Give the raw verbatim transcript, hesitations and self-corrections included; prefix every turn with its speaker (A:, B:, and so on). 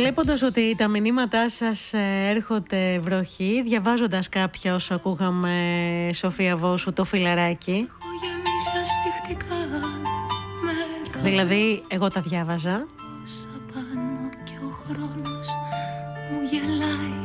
A: Βλέποντας ότι τα μηνύματά σας έρχονται βροχή, διαβάζοντας κάποια όσο ακούγαμε, Σοφία Βόσου, το φιλαράκι. Δηλαδή, εγώ τα διάβαζα.